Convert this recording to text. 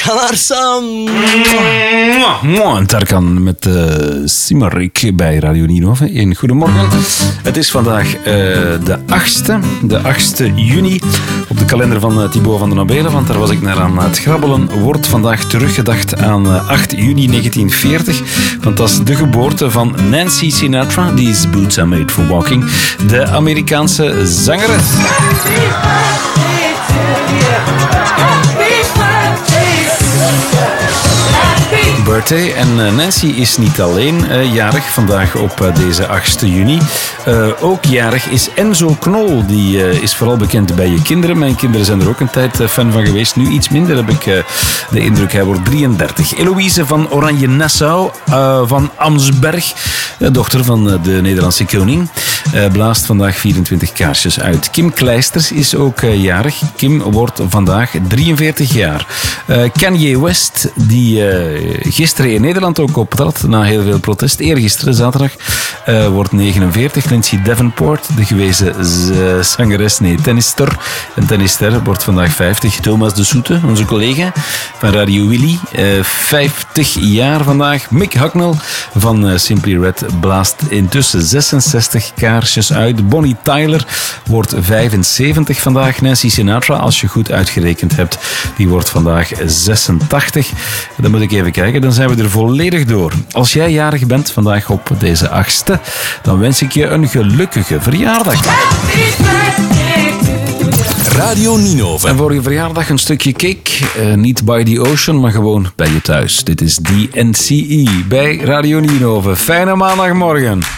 Arsan. En Tarkan met Simarik bij Radio Ninove. Een goedemorgen. Het is vandaag de 8e juni op de kalender van Thibaut van den Nobelen, want daar was ik naar aan het grabbelen. Wordt vandaag teruggedacht aan 8 juni 1940, want dat is de geboorte van Nancy Sinatra, These Boots Are Made for Walking, de Amerikaanse zangeres. Birthday. En Nancy is niet alleen jarig vandaag op deze 8 juni. Ook jarig is Enzo Knol. Die is vooral bekend bij je kinderen. Mijn kinderen zijn er ook een tijd fan van geweest. Nu iets minder, heb ik de indruk. Hij wordt 33. Eloïse van Oranje-Nassau van Amsberg, dochter van de Nederlandse koning, blaast vandaag 24 kaarsjes uit. Kim Kleisters is ook jarig. Kim wordt vandaag 43 jaar. Kanye West, die gisteren in Nederland ook optrad, na heel veel protest. Eergisteren, zaterdag, wordt 49. Lindsay Davenport, de gewezen zangeres, tennister. Een tennister wordt vandaag 50. Thomas de Soete, onze collega van Radio Willy, 50 jaar vandaag. Mick Hucknall van Simply Red blaast intussen 66 kaarsjes uit. Bonnie Tyler wordt 75 vandaag. Nancy Sinatra, als je goed uitgerekend hebt, die wordt vandaag 86. Dan moet ik even kijken, dan zijn we er volledig door. Als jij jarig bent vandaag op deze 8e, dan wens ik je een gelukkige verjaardag. Radio Ninove. En voor je verjaardag een stukje cake. Niet by the ocean, maar gewoon bij je thuis. Dit is DNCE bij Radio Ninove. Fijne maandagmorgen.